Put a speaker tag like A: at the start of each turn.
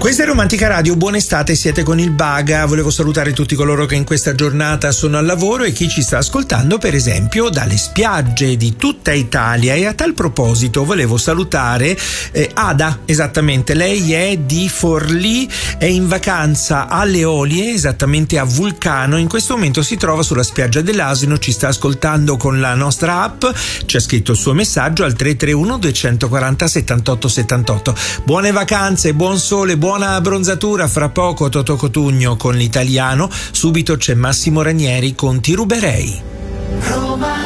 A: Questa è Romantica Radio, buona estate, siete con il Baga. Volevo salutare tutti coloro che in questa giornata sono al lavoro e chi ci sta ascoltando per esempio dalle spiagge di tutta Italia. E a tal proposito volevo salutare Ada, esattamente, lei è di Forlì, è in vacanza alle Olie, esattamente a Vulcano. In questo momento si trova sulla spiaggia dell'Asino, ci sta ascoltando con la nostra app, ci ha scritto il suo messaggio al 331 240 78 78. Buone vacanze, buon sole, buona abbronzatura. Fra poco Totò Cotugno con l'italiano, subito c'è Massimo Ranieri con Ti ruberei.
B: Roma.